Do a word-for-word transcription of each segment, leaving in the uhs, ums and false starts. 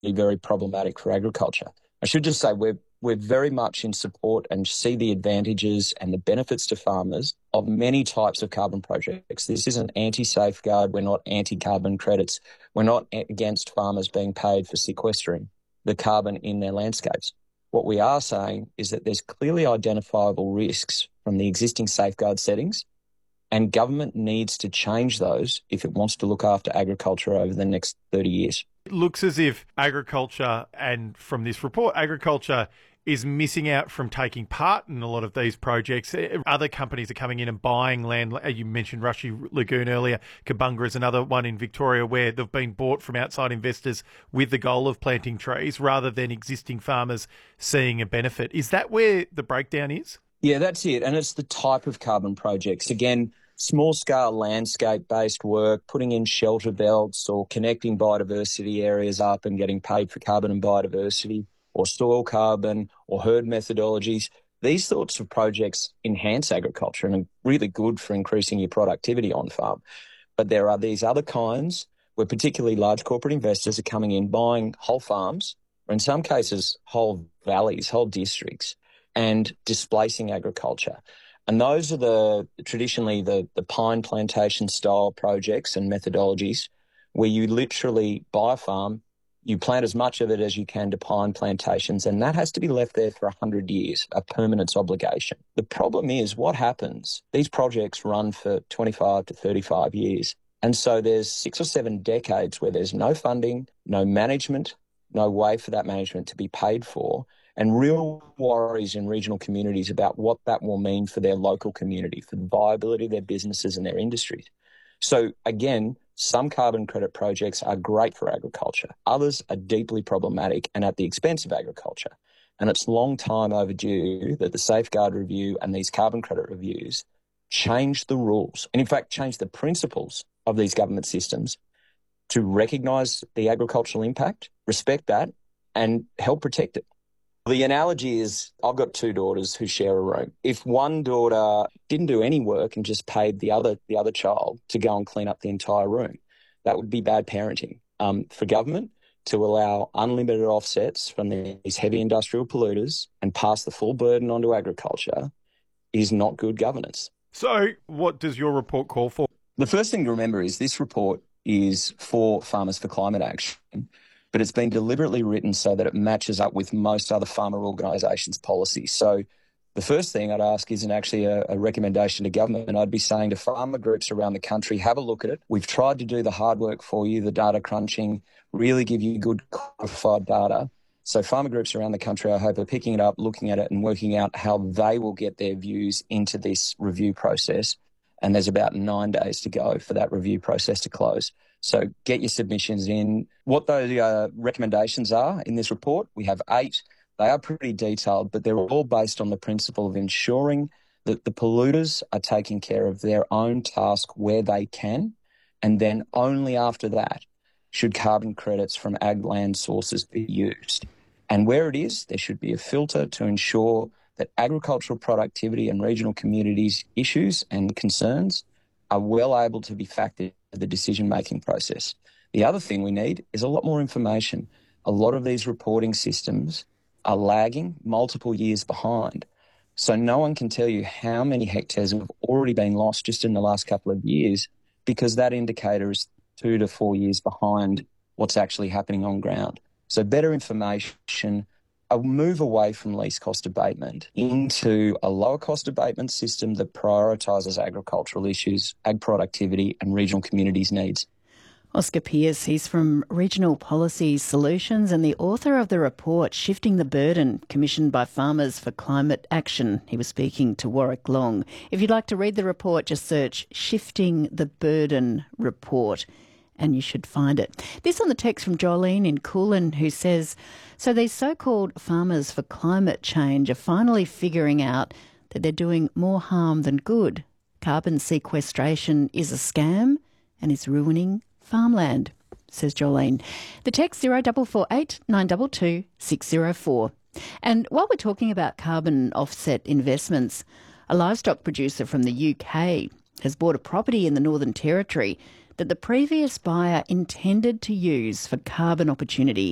very problematic for agriculture. I should just say we're we're very much in support and see the advantages and the benefits to farmers of many types of carbon projects. This isn't anti-safeguard. We're not anti-carbon credits. We're not against farmers being paid for sequestering the carbon in their landscapes. What we are saying is that there's clearly identifiable risks from the existing safeguard settings, and government needs to change those if it wants to look after agriculture over the next thirty years. It looks as if agriculture, and from this report, agriculture is missing out from taking part in a lot of these projects. Other companies are coming in and buying land. You mentioned Rushy Lagoon earlier. Kabunga is another one in Victoria where they've been bought from outside investors with the goal of planting trees rather than existing farmers seeing a benefit. Is that where the breakdown is? Yeah, that's it. And it's the type of carbon projects. Again, small-scale landscape-based work, putting in shelter belts or connecting biodiversity areas up and getting paid for carbon and biodiversity, or soil carbon or herd methodologies. These sorts of projects enhance agriculture and are really good for increasing your productivity on farm. But there are these other kinds where particularly large corporate investors are coming in, buying whole farms, or in some cases whole valleys, whole districts, and displacing agriculture. And those are the traditionally the, the pine plantation style projects and methodologies where you literally buy a farm, you plant as much of it as you can to pine plantations, and that has to be left there for one hundred years, a permanence obligation. The problem is what happens, these projects run for twenty-five to thirty-five years, and so there's six or seven decades where there's no funding, no management, no way for that management to be paid for, and real worries in regional communities about what that will mean for their local community, for the viability of their businesses and their industries. So again, some carbon credit projects are great for agriculture. Others are deeply problematic and at the expense of agriculture. And it's long time overdue that the Safeguard Review and these carbon credit reviews change the rules and, in fact, change the principles of these government systems to recognise the agricultural impact, respect that, and help protect it. The analogy is I've got two daughters who share a room. If one daughter didn't do any work and just paid the other the other child to go and clean up the entire room, that would be bad parenting. Um, for government to allow unlimited offsets from these heavy industrial polluters and pass the full burden onto agriculture is not good governance. So what does your report call for? The first thing to remember is this report is for Farmers for Climate Action, but it's been deliberately written so that it matches up with most other farmer organisations' policies. So the first thing I'd ask isn't actually a, a recommendation to government, and I'd be saying to farmer groups around the country, have a look at it. We've tried to do the hard work for you, the data crunching, really give you good qualified data. So farmer groups around the country, I hope, are picking it up, looking at it and working out how they will get their views into this review process. And there's about nine days to go for that review process to close. So get your submissions in. What those uh, recommendations are in this report, we have eight. They are pretty detailed, but they're all based on the principle of ensuring that the polluters are taking care of their own task where they can, and then only after that should carbon credits from ag land sources be used. And where it is, there should be a filter to ensure that agricultural productivity and regional communities' issues and concerns are well able to be factored into the decision-making process. The other thing we need is a lot more information. A lot of these reporting systems are lagging multiple years behind. So no one can tell you how many hectares have already been lost just in the last couple of years because that indicator is two to four years behind what's actually happening on ground. So better information, a move away from least cost abatement into a lower cost abatement system that prioritises agricultural issues, ag productivity and regional communities' needs. Oscar Pearce, he's from Regional Policy Solutions and the author of the report Shifting the Burden, commissioned by Farmers for Climate Action. He was speaking to Warwick Long. If you'd like to read the report, just search Shifting the Burden Report and you should find it. This on the text from Jolene in Coolin, who says, so these so-called farmers for climate change are finally figuring out that they're doing more harm than good. Carbon sequestration is a scam and is ruining farmland, says Jolene. The text zero four four eight nine two two six zero four. And while we're talking about carbon offset investments, a livestock producer from the U K has bought a property in the Northern Territory that the previous buyer intended to use for carbon opportunity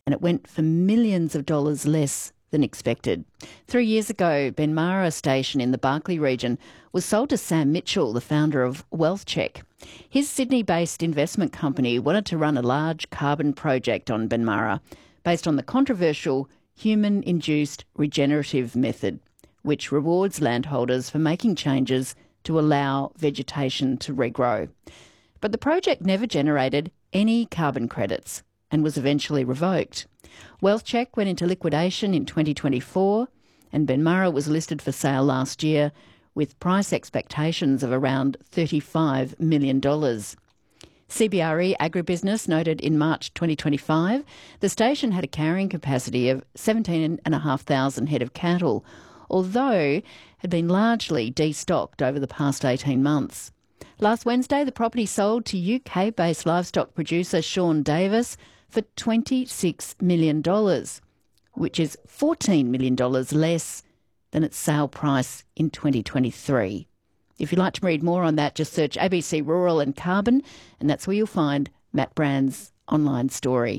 and it went for millions of dollars less than expected. Three years ago, Benmara Station in the Barkly region was sold to Sam Mitchell, the founder of WealthCheck. His Sydney-based investment company wanted to run a large carbon project on Benmara based on the controversial human-induced regenerative method, which rewards landholders for making changes to allow vegetation to regrow. But the project never generated any carbon credits and was eventually revoked. WealthCheck went into liquidation in twenty twenty-four, and Benmara was listed for sale last year with price expectations of around thirty-five million dollars. C B R E Agribusiness noted in March twenty twenty-five the station had a carrying capacity of seventeen thousand five hundred head of cattle, although had been largely destocked over the past eighteen months. Last Wednesday, the property sold to U K-based livestock producer Sean Davis for twenty-six million dollars, which is fourteen million dollars less than its sale price in twenty twenty-three. If you'd like to read more on that, just search A B C Rural and Carbon, and that's where you'll find Matt Brand's online story.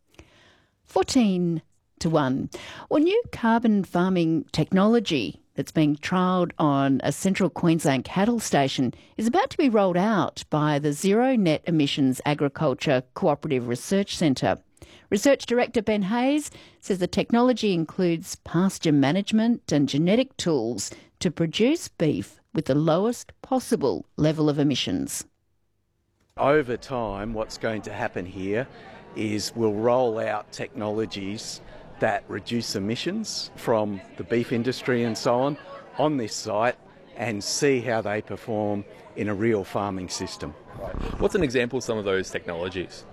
fourteen to one. Well, new carbon farming technology that's being trialled on a central Queensland cattle station is about to be rolled out by the Zero Net Emissions Agriculture Cooperative Research Centre. Research Director Ben Hayes says the technology includes pasture management and genetic tools to produce beef with the lowest possible level of emissions. Over time, what's going to happen here is we'll roll out technologies that reduce emissions from the beef industry and so on on this site and see how they perform in a real farming system. Right. What's an example of some of those technologies?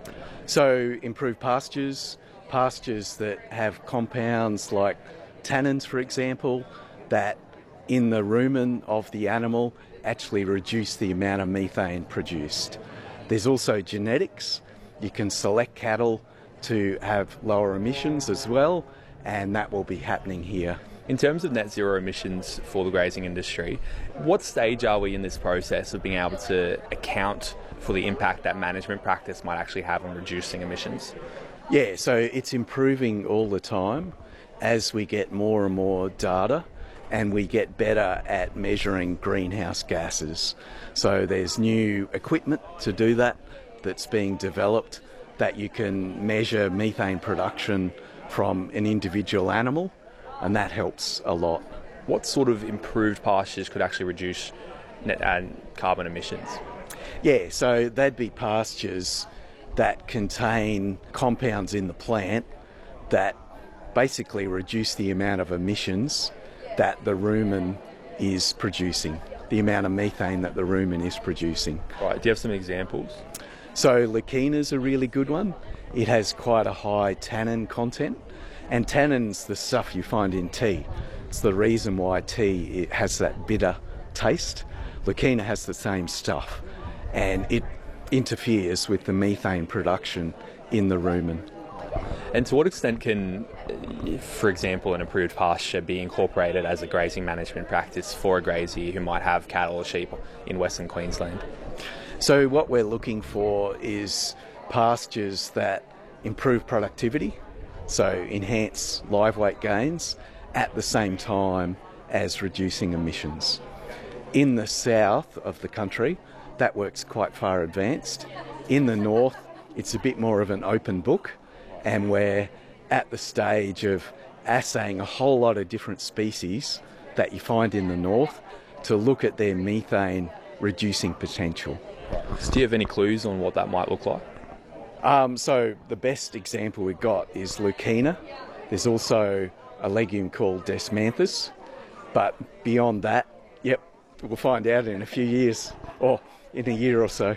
So improved pastures, pastures that have compounds like tannins, for example, that in the rumen of the animal actually reduce the amount of methane produced. There's also genetics. You can select cattle to have lower emissions as well, and that will be happening here. In terms of net zero emissions for the grazing industry, what stage are we in this process of being able to account for the impact that management practice might actually have on reducing emissions? Yeah, so it's improving all the time as we get more and more data and we get better at measuring greenhouse gases. So there's new equipment to do that that's being developed, that you can measure methane production from an individual animal, and that helps a lot. What sort of improved pastures could actually reduce net and carbon emissions? Yeah, so they'd be pastures that contain compounds in the plant that basically reduce the amount of emissions that the rumen is producing, the amount of methane that the rumen is producing. Right, do you have some examples? So Leukina's a really good one. It has quite a high tannin content, and tannin's the stuff you find in tea. It's the reason why tea it has that bitter taste. Leukina has the same stuff, and it interferes with the methane production in the rumen. And to what extent can, for example, an improved pasture be incorporated as a grazing management practice for a grazier who might have cattle or sheep in Western Queensland? So what we're looking for is pastures that improve productivity, so enhance live weight gains at the same time as reducing emissions. In the south of the country, that works quite far advanced. In the north, it's a bit more of an open book, and we're at the stage of assaying a whole lot of different species that you find in the north to look at their methane reducing potential. So do you have any clues on what that might look like? Um, so the best example we've got is Leukina. There's also a legume called Desmanthus, but beyond that, yep, we'll find out in a few years, or in a year or so.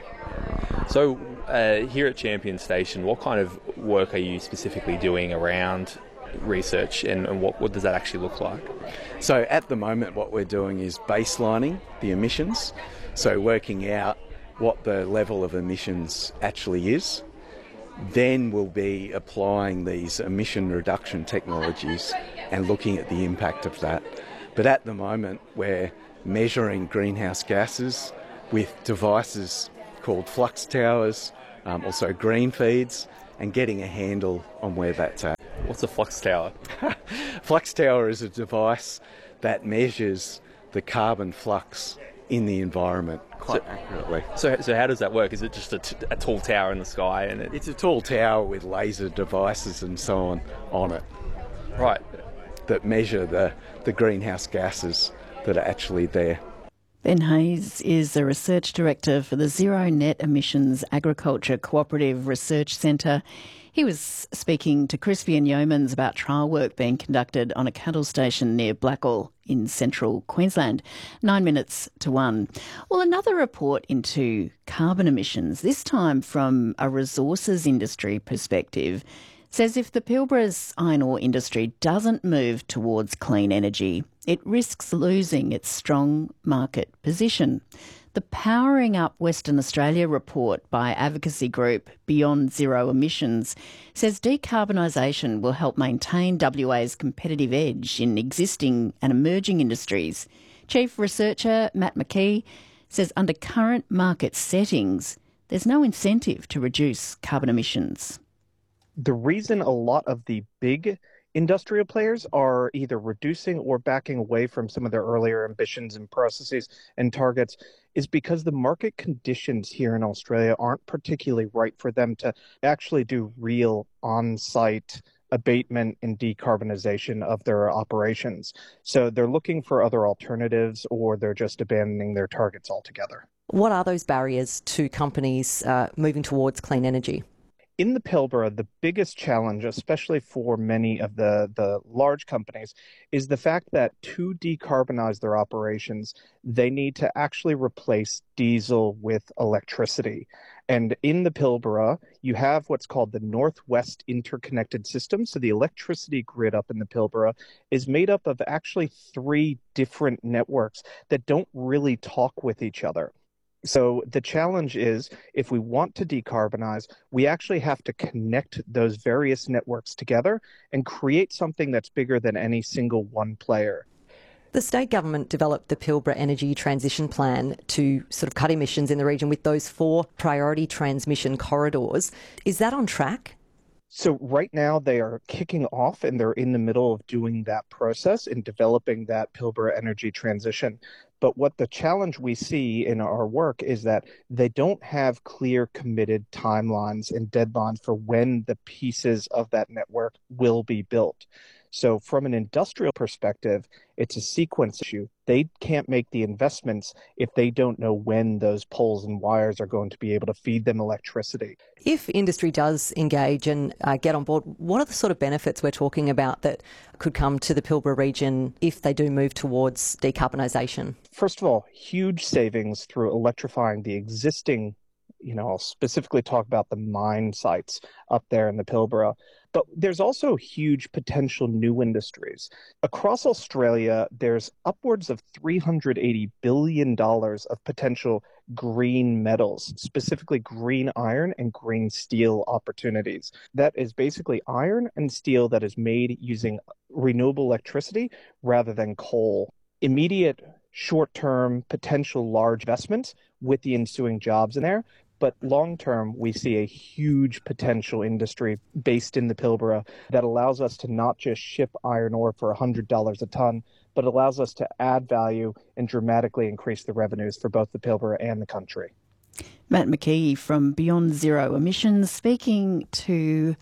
So uh, here at Champion Station, what kind of work are you specifically doing around research, and, and what, what does that actually look like? So at the moment what we're doing is baselining the emissions, so working out what the level of emissions actually is. Then we'll be applying these emission reduction technologies and looking at the impact of that. But at the moment we're measuring greenhouse gases with devices called flux towers, um, also green feeds, and getting a handle on where that's at. What's a flux tower? Flux tower is a device that measures the carbon flux in the environment quite so, accurately. So, so how does that work? Is it just a, t- a tall tower in the sky? And it... It's a tall tower with laser devices and so on on it. Right. That measure the, the greenhouse gases that are actually there. Ben Hayes is the Research Director for the Zero Net Emissions Agriculture Cooperative Research Centre. He was speaking to Crispian Yeomans about trial work being conducted on a cattle station near Blackall in central Queensland. Nine minutes to one. Well, another report into carbon emissions, this time from a resources industry perspective, says if the Pilbara's iron ore industry doesn't move towards clean energy, it risks losing its strong market position. The Powering Up Western Australia report by advocacy group Beyond Zero Emissions says decarbonisation will help maintain W A's competitive edge in existing and emerging industries. Chief Researcher Matt McKee says under current market settings, there's no incentive to reduce carbon emissions. The reason a lot of the big industrial players are either reducing or backing away from some of their earlier ambitions and processes and targets is because the market conditions here in Australia aren't particularly right for them to actually do real on-site abatement and decarbonisation of their operations. So they're looking for other alternatives, or they're just abandoning their targets altogether. What are those barriers to companies uh, moving towards clean energy? In the Pilbara, the biggest challenge, especially for many of the, the large companies, is the fact that to decarbonize their operations, they need to actually replace diesel with electricity. And in the Pilbara, you have what's called the Northwest Interconnected System. So the electricity grid up in the Pilbara is made up of actually three different networks that don't really talk with each other. So the challenge is, if we want to decarbonize, we actually have to connect those various networks together and create something that's bigger than any single one player. The state government developed the Pilbara Energy Transition Plan to sort of cut emissions in the region with those four priority transmission corridors. Is that on track? So right now they are kicking off and they're in the middle of doing that process and developing that Pilbara energy transition. But what the challenge we see in our work is that they don't have clear committed timelines and deadlines for when the pieces of that network will be built. So from an industrial perspective, it's a sequence issue. They can't make the investments if they don't know when those poles and wires are going to be able to feed them electricity. If industry does engage and uh, get on board, what are the sort of benefits we're talking about that could come to the Pilbara region if they do move towards decarbonisation? First of all, huge savings through electrifying the existing, you know, I'll specifically talk about the mine sites up there in the Pilbara. But there's also huge potential new industries. Across Australia, there's upwards of three hundred eighty billion dollars of potential green metals, specifically green iron and green steel opportunities. That is basically iron and steel that is made using renewable electricity rather than coal. Immediate short-term potential large investments with the ensuing jobs in there. But long-term, we see a huge potential industry based in the Pilbara that allows us to not just ship iron ore for one hundred dollars a ton, but allows us to add value and dramatically increase the revenues for both the Pilbara and the country. Matt McKee from Beyond Zero Emissions speaking to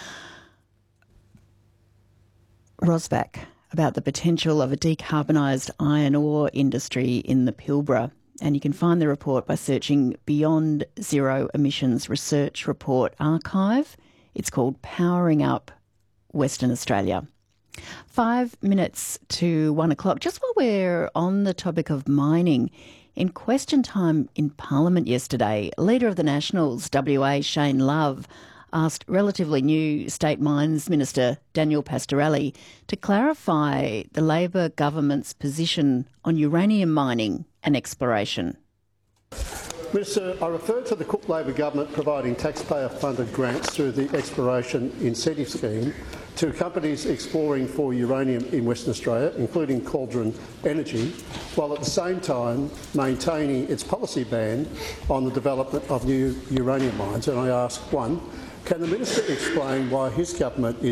Rosbach about the potential of a decarbonised iron ore industry in the Pilbara. And you can find the report by searching Beyond Zero Emissions Research Report Archive. It's called Powering Up Western Australia. Five minutes to one o'clock. Just while we're on the topic of mining, in question time in Parliament yesterday, Leader of the Nationals, W A, Shane Love, asked relatively new State Mines Minister Daniel Pastorelli to clarify the Labor government's position on uranium mining and exploration. Minister, I refer to the Cook Labor government providing taxpayer-funded grants through the Exploration Incentive Scheme to companies exploring for uranium in Western Australia, including Cauldron Energy, while at the same time maintaining its policy ban on the development of new uranium mines. And I ask, one, Can the Minister explain why his government is